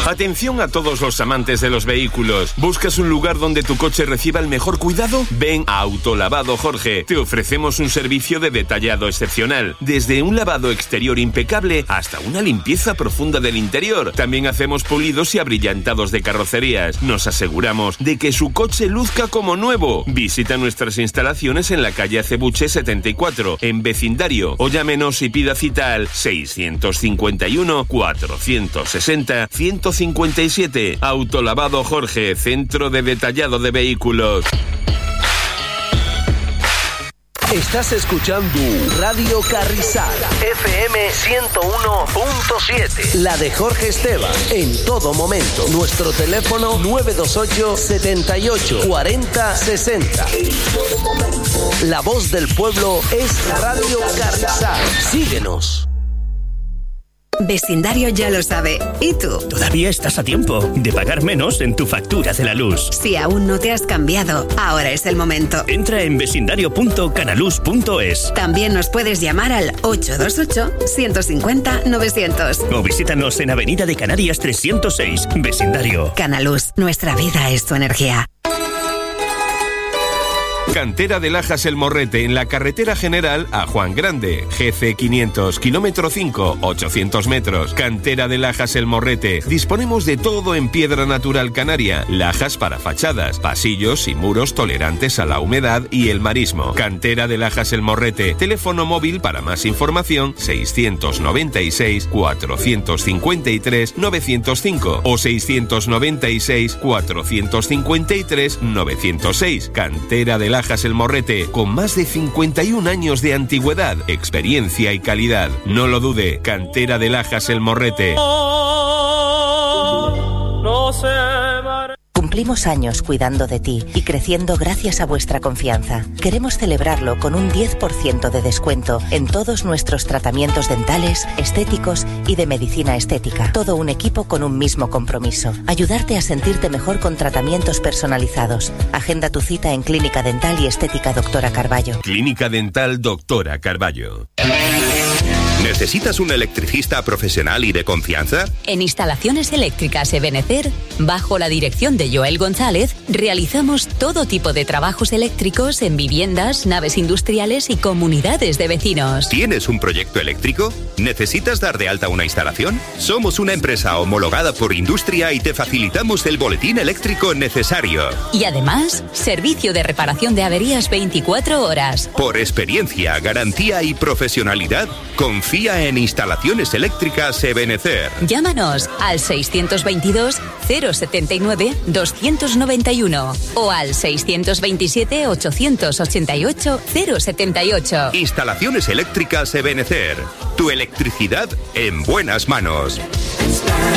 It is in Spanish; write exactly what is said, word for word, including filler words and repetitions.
Atención a todos los amantes de los vehículos. ¿Buscas un lugar donde tu coche reciba el mejor cuidado? Ven a Autolavado Jorge. Te ofrecemos un servicio de detallado excepcional. Desde un lavado exterior impecable hasta una limpieza profunda del interior. También hacemos pulidos y abrillantados de carrocerías. Nos aseguramos de que su coche luzca como nuevo. Visita nuestras instalaciones en la calle Acebuche setenta y cuatro, en vecindario, o llámenos y pida cita al seiscientos cincuenta y uno, cuatrocientos sesenta, ciento cincuenta y siete. Autolavado Jorge, centro de detallado de vehículos. Estás escuchando Radio Carrizal, F M ciento uno punto siete. La de Jorge Esteban, en todo momento. Nuestro teléfono nueve dos ocho, setenta y ocho, cuarenta, sesenta. La voz del pueblo es Radio Carrizal. Síguenos. Vecindario ya lo sabe. ¿Y tú? Todavía estás a tiempo de pagar menos en tu factura de la luz. Si aún no te has cambiado, ahora es el momento. Entra en vecindario punto canaluz punto es. También nos puedes llamar al ocho dos ocho, ciento cincuenta, novecientos. O visítanos en Avenida de Canarias trescientos seis, Vecindario. Canaluz, nuestra vida es tu energía. Cantera de Lajas El Morrete, en la carretera general a Juan Grande. G C quinientos, kilómetro cinco, ochocientos metros. Cantera de Lajas El Morrete. Disponemos de todo en piedra natural canaria. Lajas para fachadas, pasillos y muros tolerantes a la humedad y el marismo. Cantera de Lajas El Morrete. Teléfono móvil para más información seiscientos noventa y seis, cuatrocientos cincuenta y tres, novecientos cinco o seiscientos noventa y seis, cuatrocientos cincuenta y tres, novecientos seis. Cantera de Lajas El Morrete, con más de cincuenta y un años de antigüedad, experiencia y calidad. No lo dude, Cantera de Lajas El Morrete. No se Cumplimos años cuidando de ti y creciendo gracias a vuestra confianza. Queremos celebrarlo con un diez por ciento de descuento en todos nuestros tratamientos dentales, estéticos y de medicina estética. Todo un equipo con un mismo compromiso. Ayudarte a sentirte mejor con tratamientos personalizados. Agenda tu cita en Clínica Dental y Estética Doctora Carballo. Clínica Dental Doctora Carballo. ¿Necesitas un electricista profesional y de confianza? En Instalaciones Eléctricas Ebenecer, bajo la dirección de Joel González, realizamos todo tipo de trabajos eléctricos en viviendas, naves industriales y comunidades de vecinos. ¿Tienes un proyecto eléctrico? ¿Necesitas dar de alta una instalación? Somos una empresa homologada por Industria y te facilitamos el boletín eléctrico necesario. Y además, servicio de reparación de averías veinticuatro horas. Por experiencia, garantía y profesionalidad, confía en Instalaciones Eléctricas Ebenecer. Llámanos al seiscientos veintidós, cero setenta y nueve, doscientos noventa y uno o al seiscientos veintisiete, ochocientos ochenta y ocho, cero setenta y ocho. Instalaciones Eléctricas Ebenecer. Tu electricidad en buenas manos.